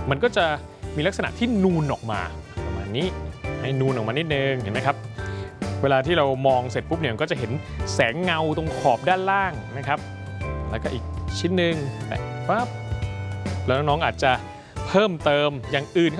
มันก็จะมีลักษณะที่นูนออกมาประมาณนี้ให้นูนออกมานิดนึงเห็นไหมครับเวลาที่เรามองเสร็จปุ๊บเนี่ยก็จะเห็นแสงเงาตรงขอบด้านล่างนะครับแล้วก็อีกชิ้นหนึ่งแปะปั๊บแล้วน้องๆอาจจะเพิ่มเติมอย่างอื่น